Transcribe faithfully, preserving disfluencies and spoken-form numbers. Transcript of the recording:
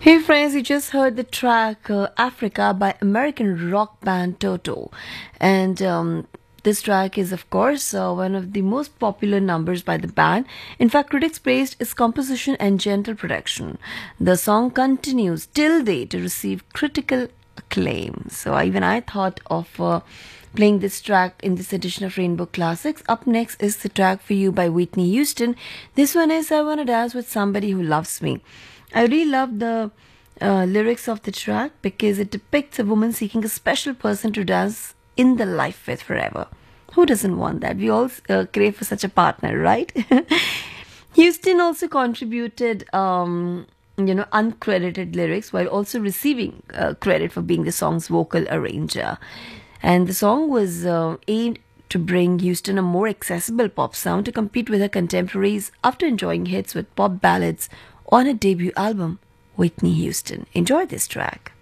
Hey friends, you just heard the track uh, Africa by American rock band Toto. And um, this track is, of course, uh, one of the most popular numbers by the band. In fact, critics praised its composition and gentle production. The song continues till date to receive critical acclaim. So even I thought of uh, playing this track in this edition of Rainbow Classics. Up next is the track for you by Whitney Houston. This one is I Wanna Dance with Somebody Who Loves Me. I really love the uh, lyrics of the track because it depicts a woman seeking a special person to dance in the life with forever. Who doesn't want that? We all uh, crave for such a partner, right? Houston also contributed, um, you know, uncredited lyrics while also receiving uh, credit for being the song's vocal arranger. And the song was uh, aimed to bring Houston a more accessible pop sound to compete with her contemporaries after enjoying hits with pop ballads on her debut album, Whitney Houston. Enjoy this track.